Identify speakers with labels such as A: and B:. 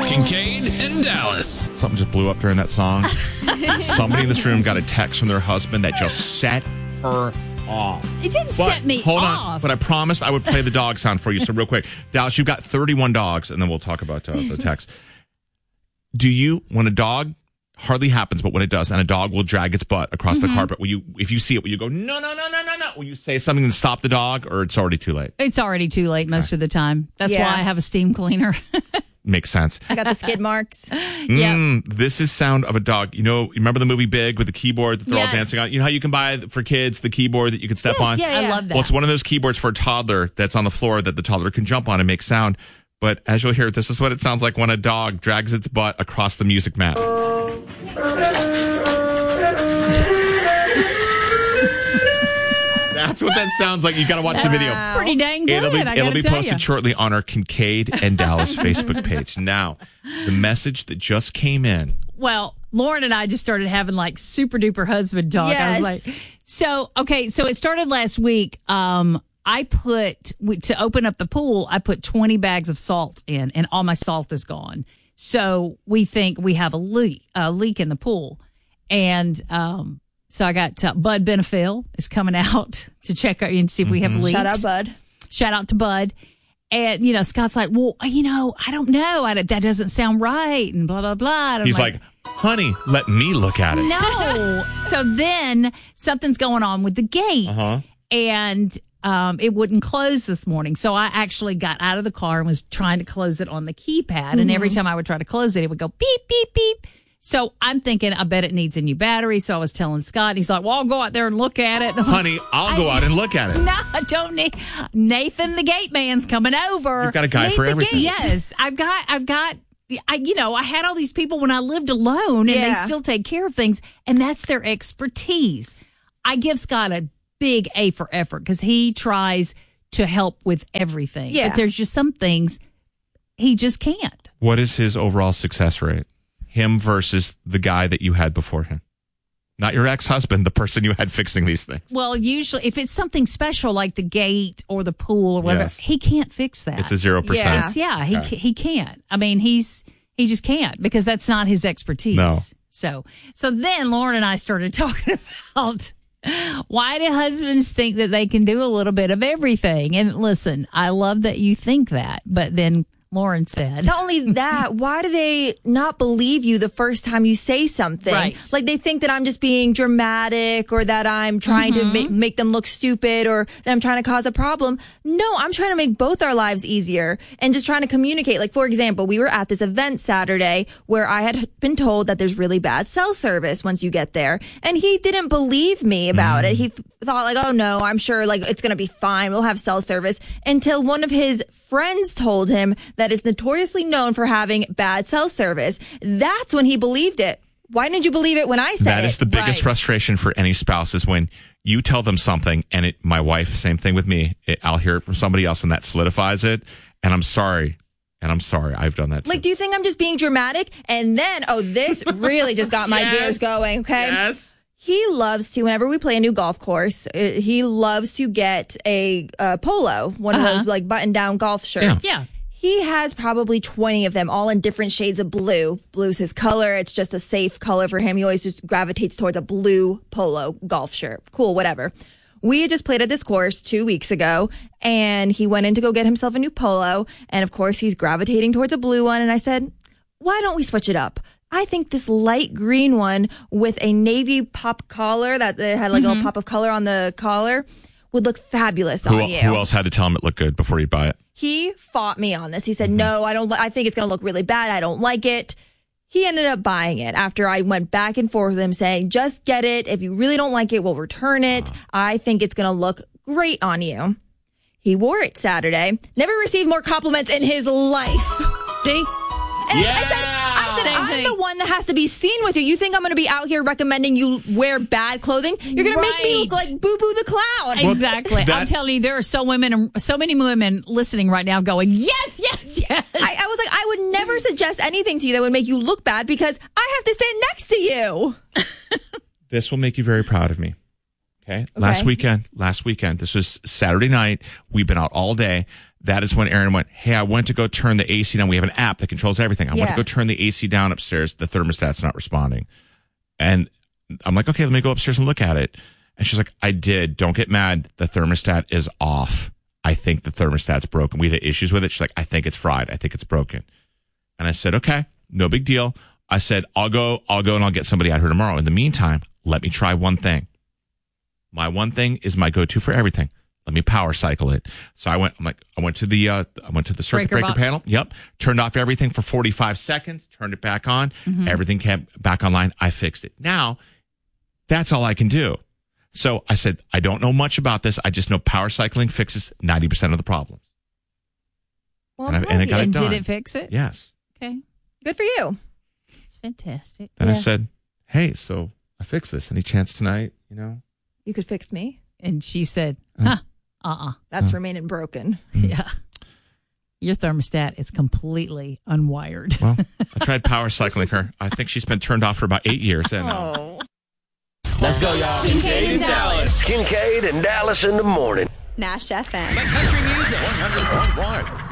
A: Kincaid and Dallas.
B: Something just blew up during that song. Somebody in this room got a text from their husband that just set her off.
C: It didn't set me
B: hold
C: off.
B: on, but I promised I would play the dog sound for you. So real quick, Dallas, you've got 31 dogs, and then we'll talk about the text. When a dog, hardly happens, but when it does, and a dog will drag its butt across the carpet, if you see it, will you go, no? Will you say something to stop the dog, or it's already too late?
C: It's already too late most of the time. That's why I have a steam cleaner.
B: Makes sense.
D: I got the skid marks.
B: This is sound of a dog. You remember the movie Big with the keyboard that they're all dancing on? You know how you can buy for kids the keyboard that you can step on?
D: Yeah.
C: I love that.
B: Well, it's one of those keyboards for a toddler that's on the floor that the toddler can jump on and make sound. But as you'll hear, this is what it sounds like when a dog drags its butt across the music mat. That's what that sounds like. You got to watch the video.
C: Pretty dang good.
B: It'll be posted shortly on our Kincaid and Dallas Facebook page. Now, the message that just came in.
C: Well, Lauren and I just started having like super duper husband talk.
D: Yes.
C: I was like, so it started last week. To open up the pool, I put 20 bags of salt in, and all my salt is gone. So we think we have a leak in the pool. And so I got Bud Benefil is coming out to check out and see if we have leaks.
D: Shout out, Bud.
C: Shout out to Bud. And, Scott's like, well, I don't know. That doesn't sound right, and blah, blah, blah. And
B: He's like, honey, let me look at it.
C: no. So then something's going on with the gate. And it wouldn't close this morning. So I actually got out of the car and was trying to close it on the keypad. And every time I would try to close it, it would go beep, beep, beep. So I'm thinking, I bet it needs a new battery. So I was telling Scott, and he's like, well, I'll go out there and look at it.
B: Honey, I'll go out and look at it.
C: No, I don't need. Nathan, the gate man's coming over.
B: You've got a guy for everything.
C: Yes, I've got. I had all these people when I lived alone, and they still take care of things, and that's their expertise. I give Scott a big A for effort because he tries to help with everything.
D: Yeah.
C: But there's just some things he just can't.
B: What is his overall success rate? Him versus the guy that you had before him. Not your ex-husband, the person you had fixing these things.
C: Well, usually if it's something special like the gate or the pool or whatever,
B: Yes.
C: he can't fix that.
B: It's a 0%.
C: He can't. I mean, he just can't because that's not his expertise.
B: No.
C: So then Lauren and I started talking about why do husbands think that they can do a little bit of everything? And listen, I love that you think that, but then Lauren said.
D: Not only that, why do they not believe you the first time you say something?
C: Right.
D: Like they think that I'm just being dramatic or that I'm trying to make them look stupid or that I'm trying to cause a problem. No, I'm trying to make both our lives easier and just trying to communicate. Like, for example, we were at this event Saturday where I had been told that there's really bad cell service once you get there. And he didn't believe me about it. He thought like, oh no, I'm sure like it's going to be fine. We'll have cell service until one of his friends told him that is notoriously known for having bad cell service. That's when he believed it. Why didn't you believe it when I said it?
B: That is the biggest frustration for any spouse is when you tell them something and my wife, same thing with me. I'll hear it from somebody else and that solidifies it. And I'm sorry. I've done that too.
D: Like, do you think I'm just being dramatic? And then, this really just got my gears going. Okay.
B: Yes.
D: He loves to, whenever we play a new golf course, he loves to get a polo, one of those like button-down golf shirts.
C: Yeah.
D: He has probably 20 of them, all in different shades of blue. Blue's his color. It's just a safe color for him. He always just gravitates towards a blue polo golf shirt. Cool, whatever. We had just played at this course 2 weeks ago, and he went in to go get himself a new polo. And, of course, he's gravitating towards a blue one. And I said, why don't we switch it up? I think this light green one with a navy pop collar that had like a little pop of color on the collar would look fabulous on you.
B: Who else had to tell him it looked good before he'd buy it?
D: He fought me on this. He said, no, I don't. I think it's going to look really bad. I don't like it. He ended up buying it after I went back and forth with him saying, just get it. If you really don't like it, we'll return it. I think it's going to look great on you. He wore it Saturday. Never received more compliments in his life.
C: See?
D: And I said, I'm the one that has to be seen with you. You think I'm going to be out here recommending you wear bad clothing? You're going to make me look like Boo Boo the Clown.
C: Exactly. I'm telling you, there are so many women listening right now going, yes, yes, yes.
D: I was like, I would never suggest anything to you that would make you look bad because I have to stand next to you.
B: This will make you very proud of me. Okay. Last weekend, this was Saturday night. We've been out all day. that is when Aaron went, hey, I went to go turn the AC down. We have an app that controls everything. I went to go turn the AC down upstairs. The thermostat's not responding. And I'm like, okay, let me go upstairs and look at it. And she's like, I did. Don't get mad. The thermostat is off. I think the thermostat's broken. We had issues with it. She's like, I think it's fried. I think it's broken. And I said, okay, no big deal. I said, I'll go and I'll get somebody out here tomorrow. In the meantime, let me try one thing. My one thing is my go-to for everything. Let me power cycle it. So I went to the circuit breaker panel. Yep. Turned off everything for 45 seconds, turned it back on. Mm-hmm. Everything came back online. I fixed it. Now, that's all I can do. So I said, I don't know much about this. I just know power cycling fixes 90% of the problems.
D: Well,
B: and it got it done.
C: Did it fix it?
B: Yes.
C: Okay.
D: Good for you.
C: It's fantastic.
B: Then I said, hey, so I fixed this. Any chance tonight,
D: You could fix me.
C: And she said,
D: That's remaining broken.
C: Yeah. Your thermostat is completely unwired.
B: Well, I tried power cycling her. I think she's been turned off for about 8 years. And,
A: Let's go, y'all.
E: Kincaid and Dallas.
F: Kincaid and Dallas in the morning.
E: Nash FM.
A: Country music. 101.1.